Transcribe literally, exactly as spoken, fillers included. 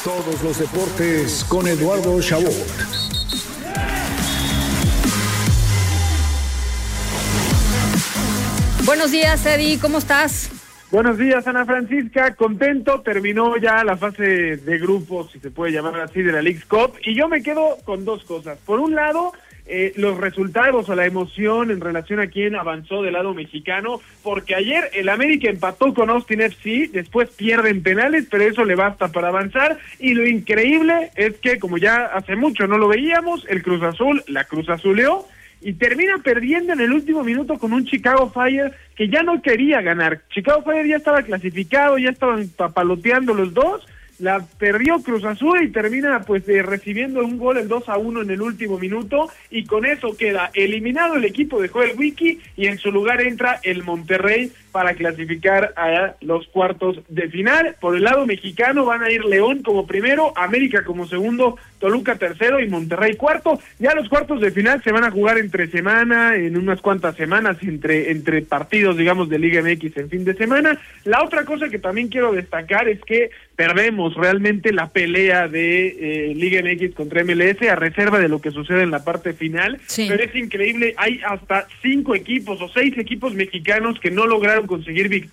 Todos los deportes con Eduardo Chabot. Buenos días, Eddie, ¿cómo estás? Buenos días, Ana Francisca, contento, terminó ya la fase de grupos, si se puede llamar así, de la Leagues Cup, y yo me quedo con dos cosas. Por un lado, eh, los resultados o la emoción en relación a quién avanzó del lado mexicano, porque ayer el América empató con Austin F C, después pierden penales, pero eso le basta para avanzar, y lo increíble es que, como ya hace mucho no lo veíamos, el Cruz Azul la Cruz Azuleó, y termina perdiendo en el último minuto con un Chicago Fire que ya no quería ganar. Chicago Fire ya estaba clasificado, ya estaban papaloteando los dos, la perdió Cruz Azul y termina pues eh, recibiendo un gol el dos a uno en el último minuto, y con eso queda eliminado el equipo de Joel Wiki y en su lugar entra el Monterrey para clasificar a los cuartos de final. Por el lado mexicano van a ir León como primero, América como segundo, Toluca tercero y Monterrey cuarto. Ya los cuartos de final se van a jugar entre semana, en unas cuantas semanas, entre, entre partidos, digamos, de Liga M X en fin de semana. La otra cosa que también quiero destacar es que perdemos realmente la pelea de eh, Liga M X contra M L S a reserva de lo que sucede en la parte final. Sí. Pero es increíble, hay hasta cinco equipos o seis equipos mexicanos que no lograron conseguir victorias